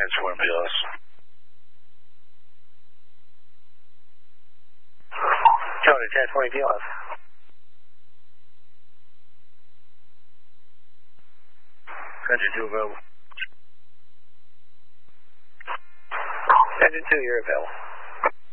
Transform PLS. Charlie, transforming PLS. Engine 2 available. Engine 2, you're available.